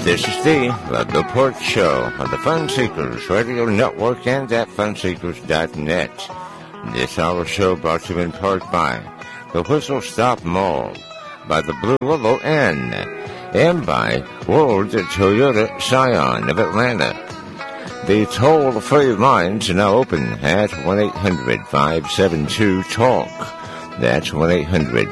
This is the Newport Show on the Fun Seekers Radio Network and at funseekers.net. This hour show brought to you in part by the Whistle Stop Mall, by the Blue Willow Inn, and by World Toyota Scion of Atlanta. The toll-free lines are now open at 1-800-572-TALK. That's 1-800